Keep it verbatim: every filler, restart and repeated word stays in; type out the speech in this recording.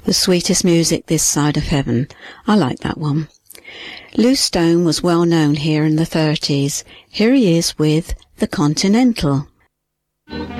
The Sweetest Music This Side of Heaven. I like that one. Lou Stone was well known here in the thirties. Here he is with The Continental.